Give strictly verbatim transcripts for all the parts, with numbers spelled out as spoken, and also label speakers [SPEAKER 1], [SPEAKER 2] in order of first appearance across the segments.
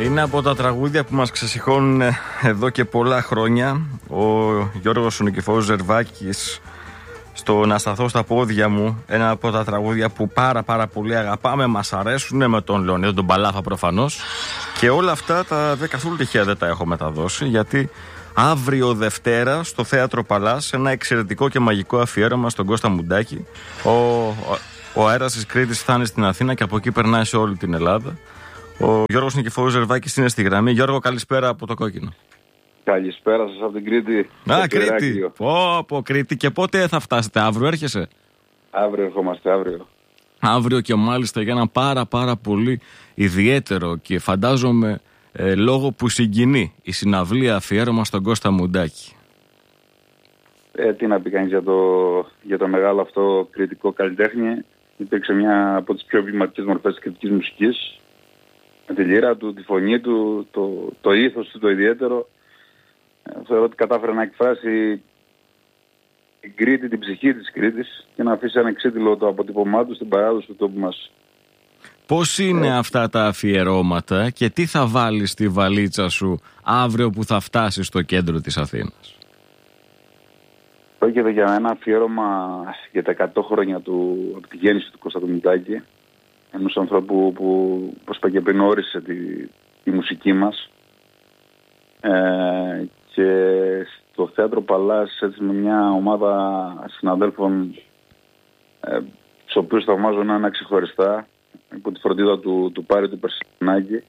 [SPEAKER 1] είναι από τα τραγούδια που μας ξεσηκώνουν εδώ και πολλά χρόνια. Ο Γιώργος ο Νικηφόρος Ζερβάκης, στο «Να σταθώ στα πόδια μου», ένα από τα τραγούδια που πάρα πάρα πολύ αγαπάμε, μας αρέσουν, με τον Λεωνίδα τον Παλάφα προφανώς. Και όλα αυτά τα δε καθόλου τυχαία δεν τα έχω μεταδώσει, γιατί αύριο Δευτέρα στο Θέατρο Παλάς ένα εξαιρετικό και μαγικό αφιέρωμα στον Κώστα Μουντάκη. Ο, ο, ο αέρας της Κρήτης θα είναι στην Αθήνα και από εκεί περνάει σε όλη την Ελλάδα. Ο Γιώργος Νικηφόρος Ζερβάκης είναι στη γραμμή. Γιώργο, καλησπέρα από το Κόκκινο.
[SPEAKER 2] Καλησπέρα σας από την Κρήτη.
[SPEAKER 1] Α, Κρήτη. Πω, πω, Κρήτη. Και πότε θα φτάσετε, αύριο έρχεσαι?
[SPEAKER 2] Αύριο ερχόμαστε, αύριο.
[SPEAKER 1] Αύριο και μάλιστα για ένα πάρα πάρα πολύ ιδιαίτερο και φαντάζομαι ε, λόγο που συγκινεί η συναυλία αφιέρωμα στον Κώστα Μουντάκη.
[SPEAKER 2] Ε, τι να πει κανείς για το, για το μεγάλο αυτό κριτικό καλλιτέχνη. Υπήρξε μια από τις πιο εμβληματικές μορφές της κριτικής μουσικής. Με τη λύρα του, τη φωνή του, το, το ήθος του το ιδιαίτερο. Ε, θεωρώ ότι κατάφερε να εκφράσει την Κρήτη, την ψυχή της Κρήτης και να αφήσει ένα εξίτηλο το αποτύπωμά του στην παράδοση του τόπου μας.
[SPEAKER 1] Πώς είναι ε, αυτά τα αφιερώματα και τι θα βάλεις στη βαλίτσα σου αύριο που θα φτάσεις στο κέντρο της Αθήνας?
[SPEAKER 2] Πρόκειται για ένα αφιέρωμα για τα εκατό χρόνια του, από τη γέννηση του Κώστα Μουντάκη, ενός ανθρώπου που, όπως είπα και πριν, όρισε τη, τη μουσική μας. Ε, και στο Θέατρο Παλάς, έτσι, με μια ομάδα συναδέλφων, ε, τους οποίους θαυμάζω ένα ξεχωριστά, υπό τη φροντίδα του, του Πάρη του Περσινάκη,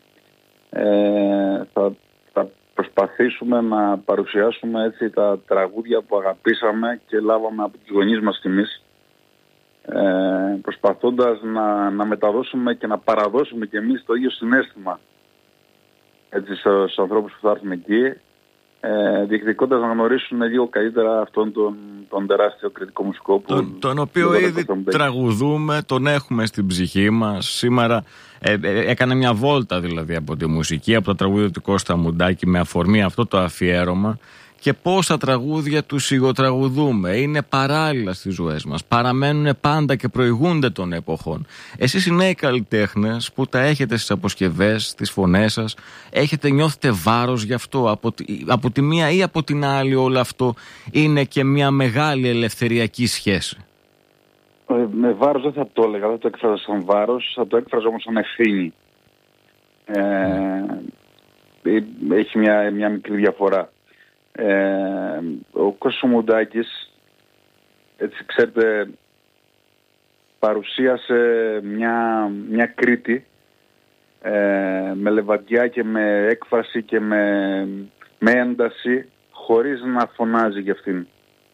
[SPEAKER 2] ε, θα, θα προσπαθήσουμε να παρουσιάσουμε, έτσι, τα τραγούδια που αγαπήσαμε και λάβαμε από τους γονείς μας τιμής, ε, προσπαθώντας να, να μεταδώσουμε και να παραδώσουμε και εμείς το ίδιο συναίσθημα, έτσι, στους ανθρώπους που θα έρθουν εκεί, ε, διεκδικώντας να γνωρίσουν λίγο καλύτερα αυτόν τον, τον τεράστιο κριτικό μουσικό που,
[SPEAKER 1] τον, τον οποίο ήδη τραγουδούμε, τον έχουμε στην ψυχή μας. Σήμερα ε, ε, έκανε μια βόλτα δηλαδή από τη μουσική, από τα τραγούδια του Κώστα Μουντάκη με αφορμή αυτό το αφιέρωμα. Και πόσα τραγούδια του σιγοτραγουδούμε, είναι παράλληλα στις ζωές μας, παραμένουν πάντα και προηγούνται των εποχών. Εσείς οι νέοι καλλιτέχνες που τα έχετε στις αποσκευές, στις φωνές σας, έχετε, νιώθετε βάρος γι' αυτό? Από τη, από τη μία ή από την άλλη όλο αυτό είναι και μια μεγάλη ελευθεριακή σχέση?
[SPEAKER 2] Ε, με βάρος δεν θα το έλεγα, δεν το έκφραζα σαν βάρος, θα το έκφραζα όμως σαν ευθύνη. Ε, ε, έχει μια, μια μικρή διαφορά. Ε, ο Κώστας Μουντάκης, έτσι, ξέρετε, παρουσίασε μια, μια Κρήτη ε, με λεβαντιά και με έκφραση και με, με ένταση, χωρίς να φωνάζει για αυτήν.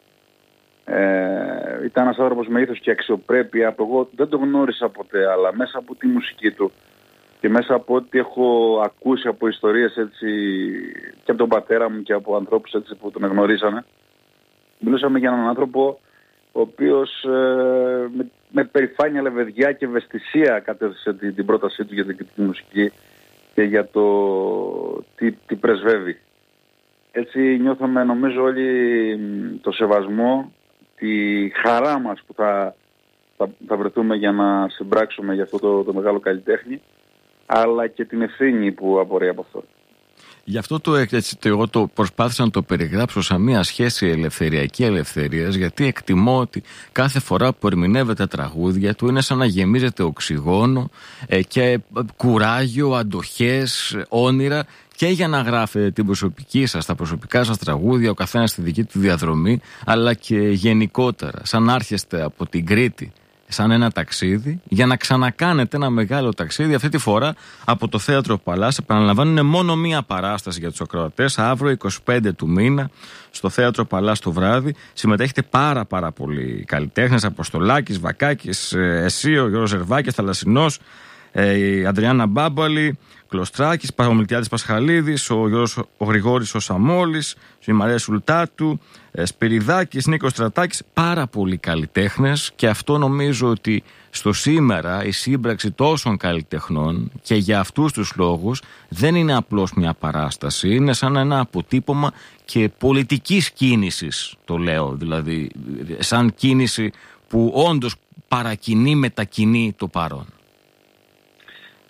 [SPEAKER 2] Ε, ήταν ένας άνθρωπος με ήθος και αξιοπρέπεια που εγώ δεν τον γνώρισα ποτέ, αλλά μέσα από τη μουσική του και μέσα από ό,τι έχω ακούσει από ιστορίες, έτσι, και από τον πατέρα μου και από ανθρώπους, έτσι, που τον γνωρίσανε, μιλούσαμε για έναν άνθρωπο ο οποίος ε, με, με περηφάνεια, λεβεδιά και ευαισθησία κατέθεσε την, την πρότασή του για την κριτική μουσική και για το τι, τι πρεσβεύει. Έτσι νιώθαμε, νομίζω, όλοι το σεβασμό, τη χαρά μας που θα, θα, θα βρεθούμε για να συμπράξουμε για αυτό το, το μεγάλο καλλιτέχνη, αλλά και την ευθύνη που απορρέει από αυτό.
[SPEAKER 1] Γι' αυτό το, έτσι, το, εγώ το προσπάθησα να το περιγράψω σαν μια σχέση ελευθεριακή ελευθερίας, γιατί εκτιμώ ότι κάθε φορά που ερμηνεύεται τραγούδια του είναι σαν να γεμίζεται οξυγόνο ε, και κουράγιο, αντοχές, όνειρα, και για να γράφετε την προσωπική σας, τα προσωπικά σας τραγούδια, ο καθένας στη δική του διαδρομή, αλλά και γενικότερα, σαν να έρχεστε από την Κρήτη σαν ένα ταξίδι, για να ξανακάνετε ένα μεγάλο ταξίδι, αυτή τη φορά από το Θέατρο Παλάς. Επαναλαμβάνω, είναι μόνο μία παράσταση για τους ακροατές, αύριο εικοστή πέμπτη του μήνα στο Θέατρο Παλάς το βράδυ. Συμμετέχετε πάρα πάρα πολλοί καλλιτέχνες, Αποστολάκης, Βακάκης, εσύ, ο Γιώργος Ζερβάκης, Θαλασσινός, η Αντριάννα Μπάμπαλη, Κλωστράκης, Παπαμιλτιάδης Πασχαλίδης, ο, Γιώργος, ο Γρηγόρης ο Σαμόλης, η Μαρία Σουλτάτου, Σπυριδάκης, Νίκος Στρατάκης, πάρα πολλοί καλλιτέχνες, και αυτό νομίζω ότι στο σήμερα η σύμπραξη τόσων καλλιτεχνών και για αυτούς τους λόγους δεν είναι απλώς μια παράσταση, είναι σαν ένα αποτύπωμα και πολιτικής κίνησης, το λέω, δηλαδή σαν κίνηση που όντως παρακινεί, μετακινεί το παρόν.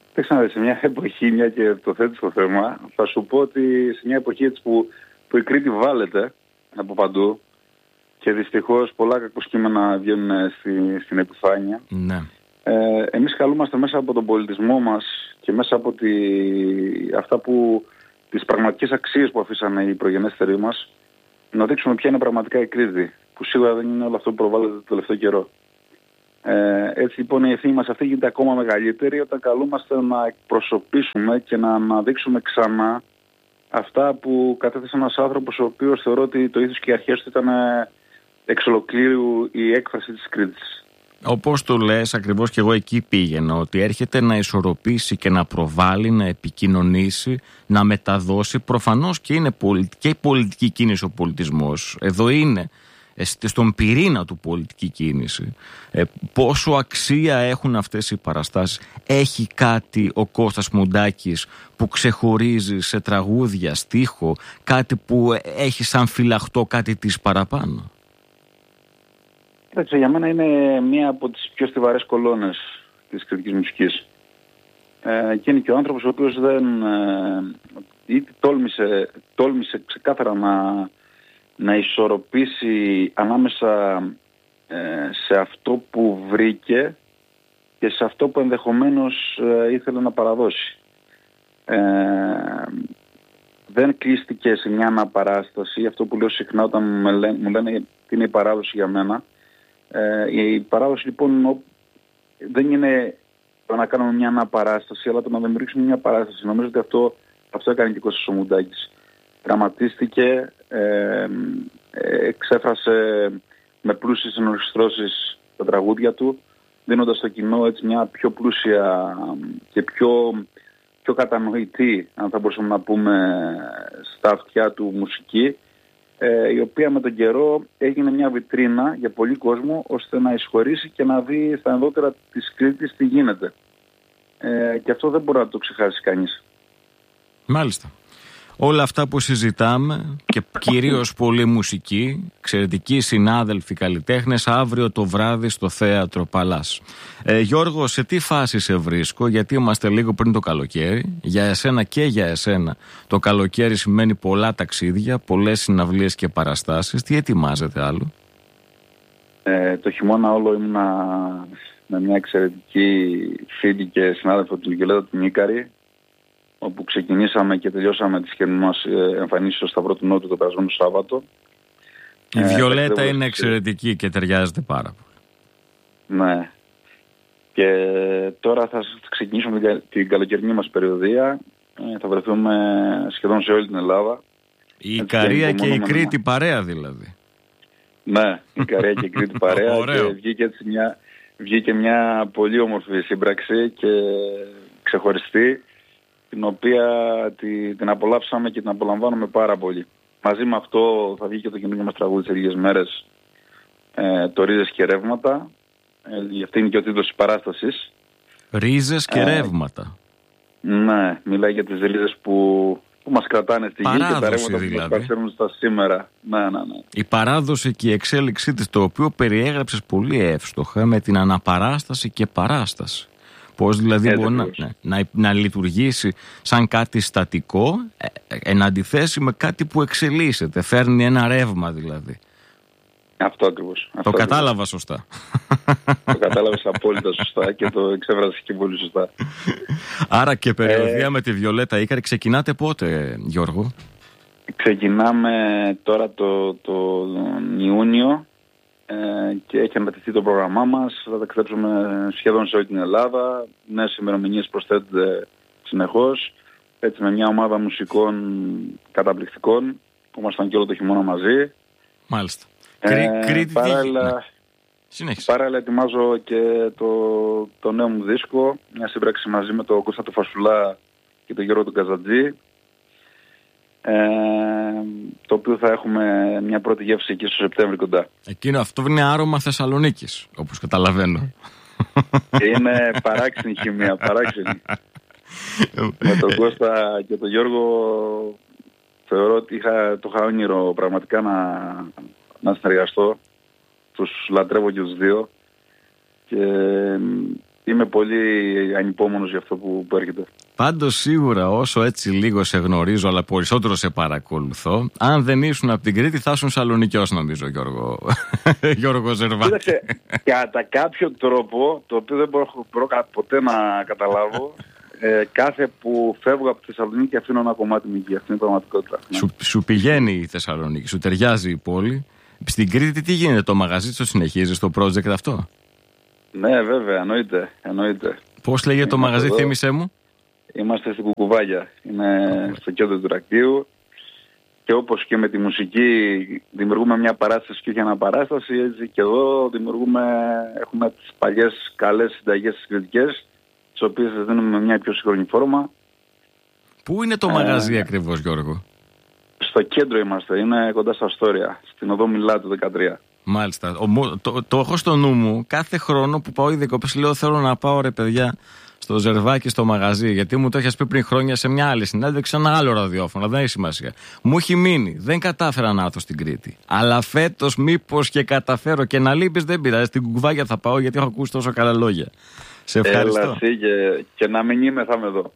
[SPEAKER 2] σε μια εποχή, μια και το θέτεις το θέμα, θα σου πω ότι σε μια εποχή έτσι που, που η Κρήτη βάλεται από παντού και δυστυχώς πολλά κακοσκήμενα βγαίνουν στη, στην επιφάνεια.
[SPEAKER 1] Ναι.
[SPEAKER 2] Ε, εμείς καλούμαστε μέσα από τον πολιτισμό μας και μέσα από τη, αυτά που, τις πραγματικές αξίες που αφήσανε οι προγενέστεροι μας, να δείξουμε ποια είναι πραγματικά η Κρήτη, που σίγουρα δεν είναι όλο αυτό που προβάλλεται το τελευταίο καιρό. Ε, έτσι λοιπόν η ευθύνη μας αυτή γίνεται ακόμα μεγαλύτερη όταν καλούμαστε να εκπροσωπήσουμε και να αναδείξουμε ξανά αυτά που κατέθεσε ένας άνθρωπος ο οποίος θεωρώ ότι το ήθος και οι αρχές του ήταν εξ ολοκλήρου η έκφραση της Κρήτης.
[SPEAKER 1] Όπως το λες, ακριβώς και εγώ εκεί πήγαινα, ότι έρχεται να ισορροπήσει και να προβάλλει, να επικοινωνήσει, να μεταδώσει. Προφανώς και είναι και η πολιτική κίνηση ο πολιτισμός. Εδώ είναι στον πυρήνα του πολιτική κίνηση. Ε, πόσο αξία έχουν αυτές οι παραστάσεις. Έχει κάτι ο Κώστας Μουντάκης που ξεχωρίζει σε τραγούδια, στίχο, κάτι που έχει σαν φυλαχτό κάτι της παραπάνω?
[SPEAKER 2] Κοίταξε, για μένα είναι μία από τις πιο στιβαρές κολόνες της κριτικής μουσικής. Ε, και είναι και ο άνθρωπος ο οποίος δεν ε, είτε τόλμησε, τόλμησε ξεκάθαρα να, να ισορροπήσει ανάμεσα ε, σε αυτό που βρήκε και σε αυτό που ενδεχομένως ε, ήθελε να παραδώσει. Ε, δεν κλείστηκε σε μια αναπαράσταση, αυτό που λέω συχνά όταν μου λένε, μου λένε τι είναι η παράδοση για μένα. Ε, η παράδοση λοιπόν δεν είναι το να κάνουμε μια αναπαράσταση, αλλά το να δημιουργήσουμε μια παράσταση. Νομίζω ότι αυτό, αυτό έκανε και ο Κώστας ο Μουντάκης. Δραματίστηκε, ε, ε, εξέφρασε με πλούσιες ενορχιστρώσεις τα τραγούδια του, δίνοντας στο κοινό έτσι μια πιο πλούσια και πιο, πιο κατανοητή, αν θα μπορούσαμε να πούμε, στα αυτιά του μουσική, ε, η οποία με τον καιρό έγινε μια βιτρίνα για πολύ κόσμο, ώστε να εισχωρήσει και να δει στα ενδότερα της Κρήτης τι γίνεται. Ε, και αυτό δεν μπορεί να το ξεχάσει κανείς.
[SPEAKER 1] Μάλιστα. Όλα αυτά που συζητάμε και κυρίως πολύ μουσική, εξαιρετικοί συνάδελφοι καλλιτέχνες, αύριο το βράδυ στο Θέατρο Παλάς. Ε, Γιώργο, σε τι φάση σε βρίσκω, γιατί είμαστε λίγο πριν το καλοκαίρι, για εσένα και για εσένα το καλοκαίρι σημαίνει πολλά ταξίδια, πολλές συναυλίες και παραστάσεις. Τι ετοιμάζετε άλλο?
[SPEAKER 2] Ε, το χειμώνα όλο ήμουνα με μια εξαιρετική φίλη και συνάδελφο, την Βιολέτα την Νίκαρη, όπου ξεκινήσαμε και τελειώσαμε τις χερινές μας εμφανίσεις στο Σταυρό του Νότου το περασμένο Σάββατο.
[SPEAKER 1] Η Βιολέτα ε, είναι εξαιρετική και ταιριάζεται πάρα πολύ.
[SPEAKER 2] Ναι. Και τώρα θα ξεκινήσουμε την καλοκαιρινή μας περιοδία. Ε, θα βρεθούμε σχεδόν σε όλη την Ελλάδα.
[SPEAKER 1] Η Ικαρία και η Κρήτη να... παρέα δηλαδή.
[SPEAKER 2] Ναι, η Ικαρία και η Κρήτη παρέα. Και βγήκε, έτσι μια, βγήκε μια πολύ όμορφη σύμπραξη και ξεχωριστή, την οποία τη, την απολαύσαμε και την απολαμβάνουμε πάρα πολύ. Μαζί με αυτό θα βγει και το καινούργιο μας τραγούδι σε λίγες μέρες, ε, το Ρίζες και Ρεύματα. Ε, αυτή είναι και ο τίτλος της παράστασης.
[SPEAKER 1] Ρίζες και ε, Ρεύματα.
[SPEAKER 2] Ναι, μιλάει για τις ρίζες που, που μας κρατάνε στη γη και τα ρεύματα δηλαδή, που μας παραφέρουν στα σήμερα. Ναι, ναι, ναι.
[SPEAKER 1] Η παράδοση και η εξέλιξή της, το οποίο περιέγραψες πολύ εύστοχα με την αναπαράσταση και παράσταση. Πώς δηλαδή έτσι μπορεί να, ναι, να, να λειτουργήσει σαν κάτι στατικό ε, εν αντιθέσει με κάτι που εξελίσσεται, φέρνει ένα ρεύμα δηλαδή.
[SPEAKER 2] Αυτό ακριβώς. Αυτό
[SPEAKER 1] το
[SPEAKER 2] ακριβώς.
[SPEAKER 1] Κατάλαβα σωστά.
[SPEAKER 2] Το κατάλαβες απόλυτα σωστά και το εξέφρασες και πολύ σωστά.
[SPEAKER 1] Άρα και περιοδία ε, με τη Βιολέτα Ίκαρη ξεκινάτε πότε, Γιώργο?
[SPEAKER 2] Ξεκινάμε τώρα το, το Ιούνιο. Και έχει ανατεθεί το πρόγραμμά μας. Θα ταξιδέψουμε σχεδόν σε όλη την Ελλάδα. Νέες ημερομηνίες προσθέτονται συνεχώς. Έτσι με μια ομάδα μουσικών καταπληκτικών που ήμασταν και όλο το χειμώνα μαζί.
[SPEAKER 1] Μάλιστα.
[SPEAKER 2] Ε, Κρήτη, παράλληλα,
[SPEAKER 1] ναι.
[SPEAKER 2] παράλληλα ετοιμάζω και το, το νέο μου δίσκο. Μια σύμπραξη μαζί με τον Κώστα Φασουλά και τον Γιώργο τον Καζαντζή. Ε, το οποίο θα έχουμε μια πρώτη γεύση εκεί στο Σεπτέμβρη κοντά.
[SPEAKER 1] Εκείνο αυτό είναι άρωμα Θεσσαλονίκης, όπως καταλαβαίνω.
[SPEAKER 2] Και είναι παράξενη χημεία, παράξενη. Με τον Κώστα και τον Γιώργο θεωρώ ότι είχα, το είχα όνειρο πραγματικά να, να συνεργαστώ. Τους λατρεύω και τους δύο. Και είμαι πολύ ανυπόμονος για αυτό που, που έρχεται.
[SPEAKER 1] Πάντως σίγουρα όσο έτσι λίγο σε γνωρίζω, αλλά περισσότερο σε παρακολουθώ, αν δεν ήσουν από την Κρήτη θα ήσουν Σαλονικιός, νομίζω, Γιώργο, Γιώργο Ζερβάκη.
[SPEAKER 2] Κοίταξε, κατά κάποιο τρόπο, το οποίο δεν μπορώ, μπορώ ποτέ να καταλάβω, ε, κάθε που φεύγω από τη Θεσσαλονίκη αφήνω ένα κομμάτι μου εκεί. Αυτή είναι η πραγματικότητα.
[SPEAKER 1] Σου, σου πηγαίνει η Θεσσαλονίκη, σου ταιριάζει η πόλη. Στην Κρήτη τι γίνεται, το μαγαζί το συνεχίζεις, το project αυτό?
[SPEAKER 2] Ναι, βέβαια, εννοείται. εννοείται.
[SPEAKER 1] Πώς λέγεται το μαγαζί, εδώ, θύμισέ μου?
[SPEAKER 2] Είμαστε στην Κουκουβάγια. Είναι okay. στο κέντρο του Ηρακλείου. Και όπως και με τη μουσική δημιουργούμε μια παράσταση και όχι αναπαράσταση, έτσι και εδώ δημιουργούμε, έχουμε τις παλιές καλές συνταγές τις κριτικές, τις οποίες τις δίνουμε με μια πιο σύγχρονη φόρμα.
[SPEAKER 1] Πού είναι το ε, μαγαζί ακριβώς, Γιώργο?
[SPEAKER 2] Στο κέντρο είμαστε, είναι κοντά στα Αστόρια, στην οδό Μιλάτου δεκατρία.
[SPEAKER 1] Μάλιστα. Ο, το, το έχω στο νου μου. Κάθε χρόνο που πάω οι διακοπές λέω θέλω να πάω, ρε παιδιά, στο Ζερβάκη στο μαγαζί. Γιατί μου το έχεις πει πριν χρόνια σε μια άλλη συνέντευξη, ένα άλλο ραδιόφωνο. Δεν έχει σημασία. Μου έχει μείνει. Δεν κατάφερα να έρθω στην Κρήτη. Αλλά φέτος μήπως και καταφέρω. Και να λείπεις δεν πειράζει. Στην Κουκουβάγια θα πάω γιατί έχω ακούσει τόσο καλά λόγια. Σε ευχαριστώ.
[SPEAKER 2] Έλα, και, και να μην είμαι, θα είμαι εδώ.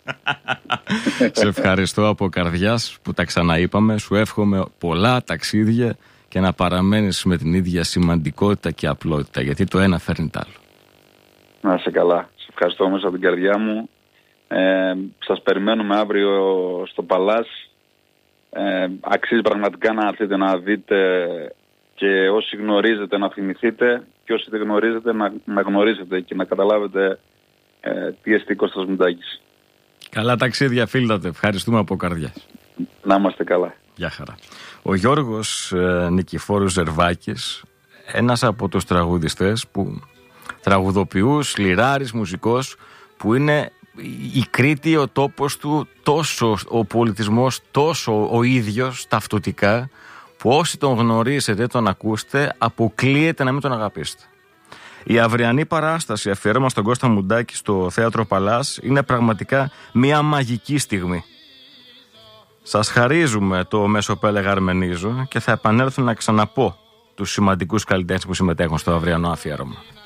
[SPEAKER 1] Σε ευχαριστώ από καρδιάς που τα ξαναείπαμε. Σου εύχομαι πολλά ταξίδια και να παραμένεις με την ίδια σημαντικότητα και απλότητα, γιατί το ένα φέρνει το άλλο. Να
[SPEAKER 2] είσαι καλά. Σε ευχαριστώ μέσα από την καρδιά μου. Ε, σας περιμένουμε αύριο στο Παλάς. Ε, αξίζει πραγματικά να έρθετε να δείτε και όσοι γνωρίζετε να θυμηθείτε και όσοι δεν γνωρίζετε να, να γνωρίζετε και να καταλάβετε ε, τι εστί Κώστας Μουντάκης.
[SPEAKER 1] Καλά ταξίδια, φίλτατε. Ευχαριστούμε από καρδιάς.
[SPEAKER 2] Να είμαστε καλά.
[SPEAKER 1] Γεια χαρά. Ο Γιώργος ε, Νικηφόρος Ζερβάκης, ένας από τους τραγουδιστές που τραγουδοποιούς, λυράρης, μουσικός, που είναι η Κρήτη ο τόπος του, τόσο ο πολιτισμός, τόσο ο ίδιος ταυτοτικά, που όσοι τον γνωρίσετε, τον ακούσετε, αποκλείεται να μην τον αγαπήσετε. Η αυριανή παράσταση αφιέρωμα στον Κώστα Μουντάκη στο Θέατρο Παλάς είναι πραγματικά μια μαγική στιγμή. Σας χαρίζουμε το μέσο που έλεγα Αρμενίζω και θα επανέλθω να ξαναπώ τους σημαντικούς καλλιτέχνες που συμμετέχουν στο αυριανό αφιέρωμα.